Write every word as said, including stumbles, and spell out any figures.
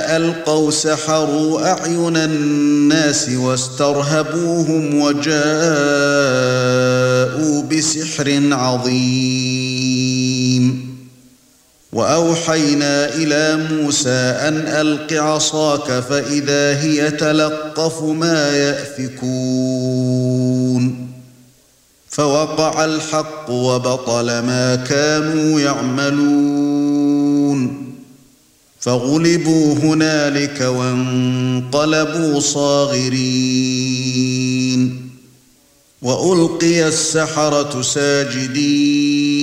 ألقوا سحروا أعين الناس واسترهبوهم وجاءوا بسحر عظيم وأوحينا إلى موسى أن ألق عصاك فإذا هي تلقف ما يأفكون فوقع الحق وبطل ما كانوا يعملون فغلبوا هنالك وانقلبوا صاغرين وألقي السحرة ساجدين